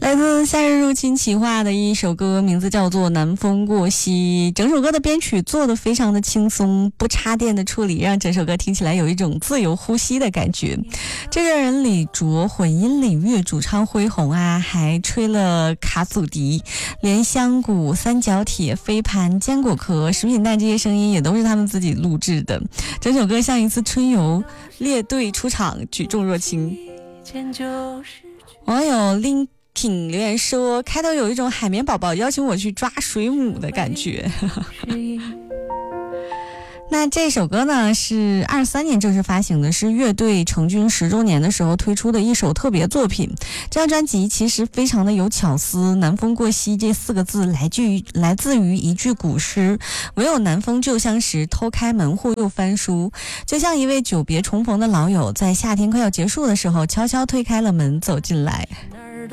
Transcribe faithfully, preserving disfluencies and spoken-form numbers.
来自夏日入侵企划的一首歌，名字叫做《南风过隙》。整首歌的编曲做得非常的轻松，不插电的处理让整首歌听起来有一种自由呼吸的感觉。这个人李卓混音领乐，主唱恢宏啊，还吹了卡祖笛、莲香鼓、三角铁、飞盘、坚果壳、食品蛋，这些声音也都是他们自己录制的。整首歌像一次春游，列队出场，举重若轻。网友 Linkin 留言说，开头有一种海绵宝宝邀请我去抓水母的感觉。那这首歌呢是二三年正式发行的，是乐队成军十周年的时候推出的一首特别作品。这张专辑其实非常的有巧思，南风过隙这四个字来自于来自于一句古诗，唯有南风旧相识，偷开门户又翻书。就像一位久别重逢的老友，在夏天快要结束的时候悄悄推开了门走进来。